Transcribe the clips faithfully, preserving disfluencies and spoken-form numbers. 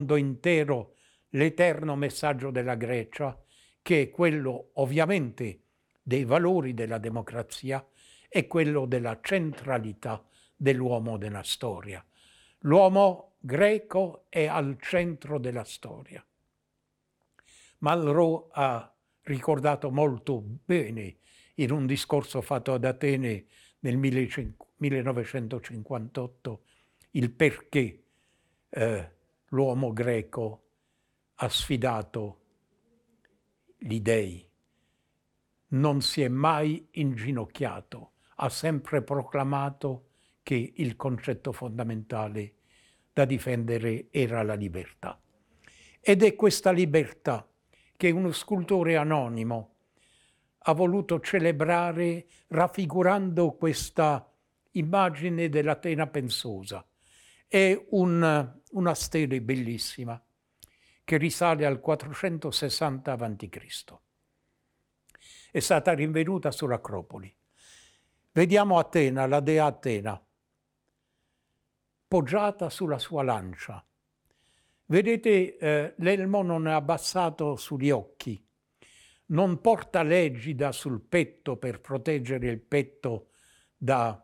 intero l'eterno messaggio della Grecia, che è quello ovviamente dei valori della democrazia e quello della centralità dell'uomo nella storia. L'uomo greco è al centro della storia. Malraux ha ricordato molto bene in un discorso fatto ad Atene nel millenovecentocinquantotto il perché eh, l'uomo greco ha sfidato gli dei. Non si è mai inginocchiato, ha sempre proclamato che il concetto fondamentale da difendere era la libertà. Ed è questa libertà che uno scultore anonimo ha voluto celebrare raffigurando questa immagine dell'Atena pensosa. È un, una stele bellissima che risale al quattrocentosessanta avanti Cristo È stata rinvenuta sull'Acropoli. Vediamo Atena, la dea Atena, poggiata sulla sua lancia. Vedete, eh, l'elmo non è abbassato sugli occhi, non porta l'egida sul petto per proteggere il petto dalle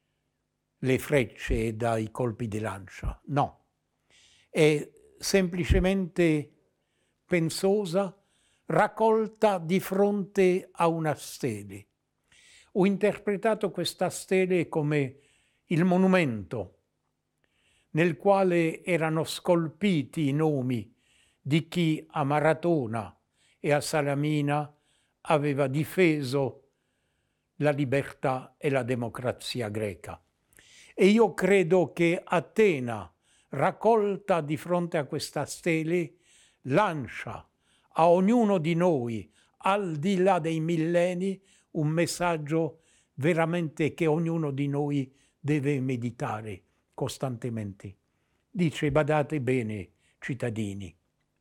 frecce e dai colpi di lancia. No, è semplicemente pensosa, raccolta di fronte a una stele. Ho interpretato questa stele come il monumento nel quale erano scolpiti i nomi di chi a Maratona e a Salamina aveva difeso la libertà e la democrazia greca. E io credo che Atena, raccolta di fronte a questa stele, lancia a ognuno di noi, al di là dei millenni, un messaggio veramente che ognuno di noi deve meditare costantemente. Dice: badate bene, cittadini,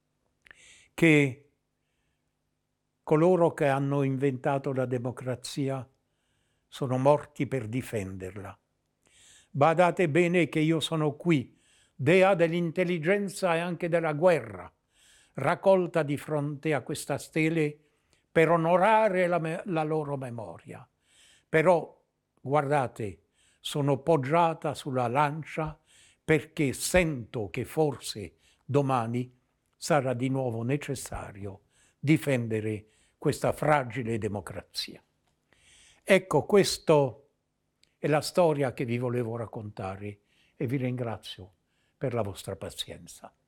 che coloro che hanno inventato la democrazia sono morti per difenderla. Badate bene che io sono qui, dea dell'intelligenza e anche della guerra, raccolta di fronte a questa stele per onorare la, la loro memoria. Però, guardate, sono poggiata sulla lancia perché sento che forse domani sarà di nuovo necessario difendere questa fragile democrazia. Ecco, questa è la storia che vi volevo raccontare e vi ringrazio per la vostra pazienza.